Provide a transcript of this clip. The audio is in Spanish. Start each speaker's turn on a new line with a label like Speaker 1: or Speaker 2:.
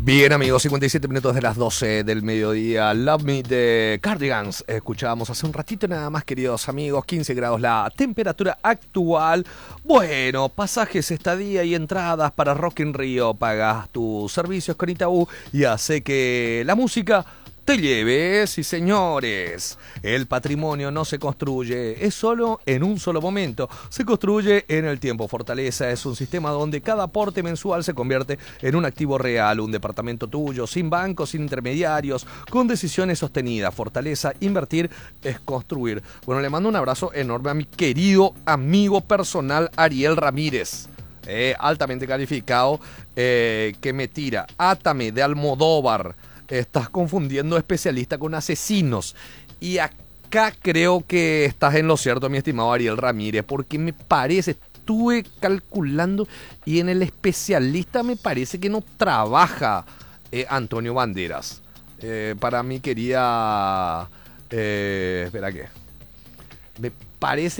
Speaker 1: Bien, amigos, 57 minutos de las 12 del mediodía. Love Me de Cardigans. Escuchábamos hace un ratito nada más, queridos amigos. 15 grados la temperatura actual. Bueno, pasajes, estadía y entradas para Rock in Rio. Pagas tus servicios con Itaú y hace que la música te lleve, sí señores. El patrimonio no se construye, es solo en un solo momento. Se construye en el tiempo. Fortaleza es un sistema donde cada aporte mensual se convierte en un activo real, un departamento tuyo, sin bancos, sin intermediarios, con decisiones sostenidas. Fortaleza, invertir es construir. Bueno, le mando un abrazo enorme a mi querido amigo personal Ariel Ramírez. Altamente calificado, que me tira. Átame de Almodóvar. Estás confundiendo especialista con asesinos. Y acá creo que estás en lo cierto, mi estimado Ariel Ramírez, porque me parece, estuve calculando y en el especialista me parece que no trabaja Antonio Banderas. Para mí quería... espera que... Me parece